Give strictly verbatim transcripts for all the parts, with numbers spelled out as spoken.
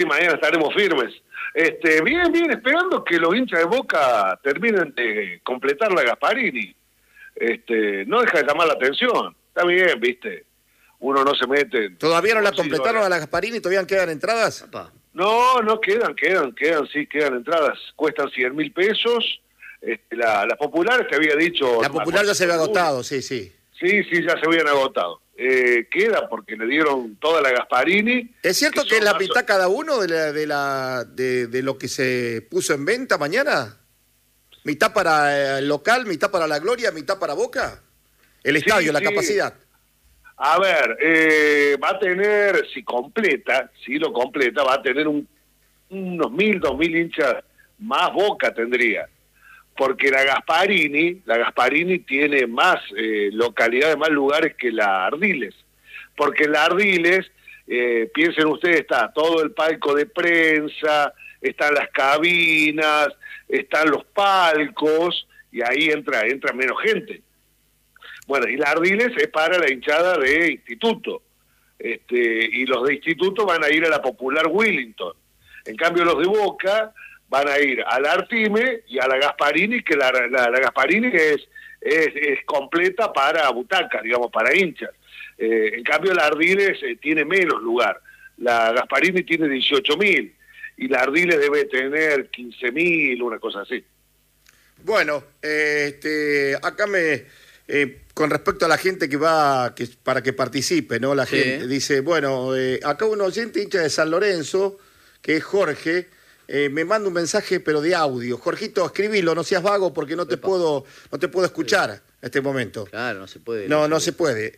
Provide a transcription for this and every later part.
mañana estaremos firmes. Este, bien, bien, esperando que los hinchas de Boca terminen de completar la Gasparini. Este, no deja de llamar la atención. Está bien, viste. Uno no se mete. ¿Todavía no la completaron a la Gasparini? ¿Todavía quedan entradas? Papá. No, no quedan, quedan, quedan, sí, quedan entradas. Cuestan cien mil pesos. Este, la, la popular te había dicho. La popular ya se había agotado, sí, sí. Sí, sí, ya se habían agotado. Eh, queda porque le dieron toda la Gasparini. ¿Es cierto que, que es la más... mitad cada uno de, la, de, la, de, de lo que se puso en venta mañana? ¿Mitad para el local, mitad para la Gloria, mitad para Boca? El estadio, sí, la sí. capacidad. A ver, eh, va a tener, si completa, si lo completa, va a tener un, unos mil, dos mil hinchas más Boca tendría. Porque la Gasparini, la Gasparini tiene más eh, localidades, más lugares que la Ardiles. Porque la Ardiles, eh, piensen ustedes, está todo el palco de prensa, están las cabinas, están los palcos, y ahí entra, entra menos gente. Bueno, y la Ardiles es para la hinchada de Instituto. Este, y los de Instituto van a ir a la Popular Willington. En cambio, los de Boca van a ir a la Artime y a la Gasparini, que la, la, la Gasparini es, es, es completa para butacas, digamos, para hinchas. Eh, en cambio, la Ardiles eh, tiene menos lugar. La Gasparini tiene dieciocho mil y la Ardiles debe tener quince mil, una cosa así. Bueno, eh, este, acá me... Eh, con respecto a la gente que va, que para que participe, ¿no? La Sí. gente dice, bueno, eh, acá un oyente hincha de San Lorenzo, que es Jorge, eh, me manda un mensaje pero de audio. Jorgito, escribilo, no seas vago porque no te Epa. puedo, no te puedo escuchar en este momento. Claro, no se puede. No, no se puede.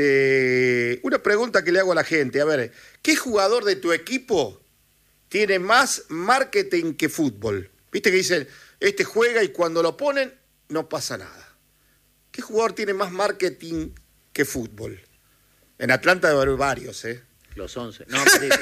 Este, una pregunta que le hago a la gente, a ver, ¿qué jugador de tu equipo tiene más marketing que fútbol? Viste que dicen, este juega y cuando lo ponen no pasa nada. ¿Qué jugador tiene más marketing que fútbol? En Atlanta debe haber varios, ¿eh? Los once. No, pará.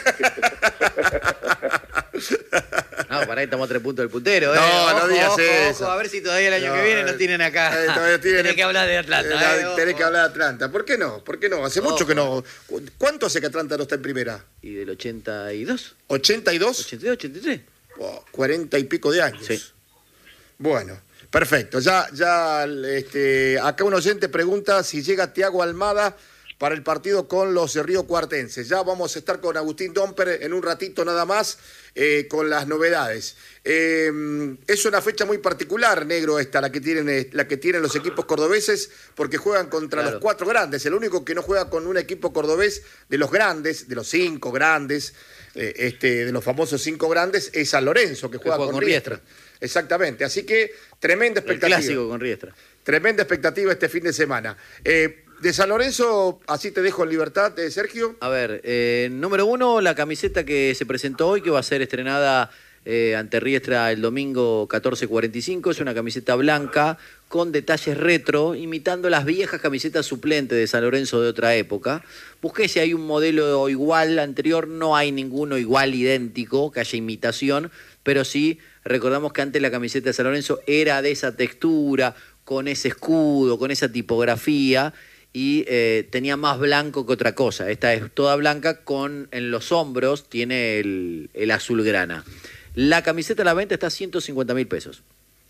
No, pará, estamos a tres puntos del puntero, ¿eh? No, no Ojo, digas ojo, eso. ojo, a ver si todavía el año No, que viene nos tienen acá. eh, todavía tienen- Tenés que hablar de Atlanta, Eh, ¿eh? Tenés Ojo. que hablar de Atlanta. ¿Por qué no? ¿Por qué no? Hace mucho Ojo. que no. ¿Cu- ¿Cuánto hace que Atlanta no está en primera? ¿Y del ochenta y dos? ¿ochenta y dos? ¿ochenta y dos, ochenta y tres? Oh, cuarenta y pico de años. Sí. Bueno, perfecto. Ya, ya, este, acá un oyente pregunta si llega Thiago Almada para el partido con los Río Cuartenses. Ya vamos a estar con Agustín Domper en un ratito nada más eh, con las novedades. Eh, es una fecha muy particular, negro, esta, la que tienen, la que tienen los equipos cordobeses, porque juegan contra Claro. los cuatro grandes. El único que no juega con un equipo cordobés de los grandes, de los cinco grandes, eh, este, de los famosos cinco grandes, es San Lorenzo, que juega, juega con, con Riestra. Exactamente, así que tremenda El expectativa. clásico con Riestra. Tremenda expectativa este fin de semana. Eh, de San Lorenzo, así te dejo en libertad, eh, Sergio. A ver, eh, número uno, la camiseta que se presentó hoy, que va a ser estrenada eh, ante Riestra el domingo catorce cuarenta y cinco. Es una camiseta blanca con detalles retro, imitando las viejas camisetas suplentes de San Lorenzo de otra época. Busqué si hay un modelo igual anterior, no hay ninguno igual idéntico, que haya imitación, pero sí recordamos que antes la camiseta de San Lorenzo era de esa textura, con ese escudo, con esa tipografía, y eh, tenía más blanco que otra cosa. Esta es toda blanca, con en los hombros tiene el, el azul grana. La camiseta a la venta está a ciento cincuenta mil pesos.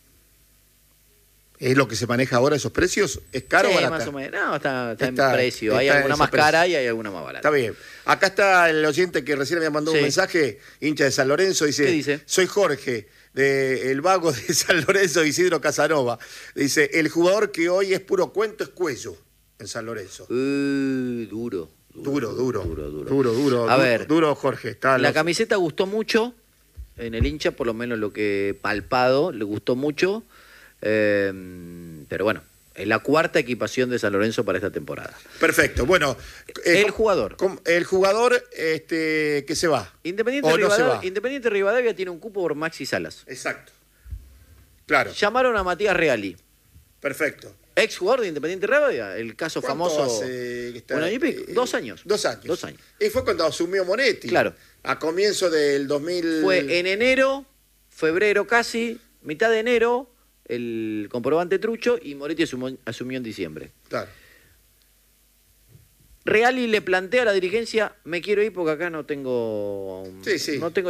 ¿Es lo que se maneja ahora esos precios? ¿Es caro Sí, o barata? más o menos. No, está, está, Está- en precio. Hay está en alguna ese más precio. cara y hay alguna más barata. Está bien. Acá está el oyente que recién me mandó Sí. un mensaje, hincha de San Lorenzo, dice, ¿Qué dice? soy Jorge, de el vago de San Lorenzo, Isidro Casanova. Dice, el jugador que hoy es puro cuento es Cuello, en San Lorenzo. Uh, duro. Duro, duro, Duro, duro. duro, duro, A duro, ver, duro, Jorge. Está la los- camiseta gustó mucho en el hincha, por lo menos lo que he palpado, le gustó mucho. eh, pero bueno, es la cuarta equipación de San Lorenzo para esta temporada. Perfecto, bueno. eh, El com- jugador. com- el jugador este, que se va. Independiente, O no se Rivadavia, va. Independiente Rivadavia tiene un cupo por Maxi Salas. Exacto. Claro, Llamaron a Matías Reali, perfecto. ex jugador de Independiente Rivadavia, el caso ¿Cuánto famoso. hace que está? Un año y pico, Eh, dos años. Dos años. Dos años. Y fue cuando asumió Monetti. Claro. A comienzo del dos mil... Fue en enero, febrero casi, mitad de enero, el comprobante trucho, y Moretti asumió, asumió en diciembre. Claro. Reali le plantea a la dirigencia, me quiero ir porque acá no tengo, Sí, sí. no tengo